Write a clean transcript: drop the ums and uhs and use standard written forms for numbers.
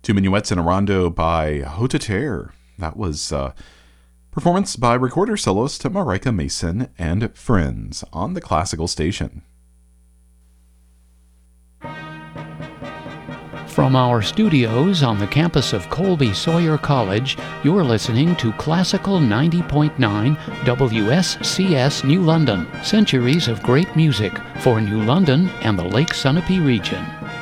Two minuets and a rondo by Haute Terre. That was performance by recorder soloist Marika Mason and friends on the Classical Station. From our studios on the campus of Colby Sawyer College, you're listening to Classical 90.9 WSCS New London. Centuries of great music for New London and the Lake Sunapee region.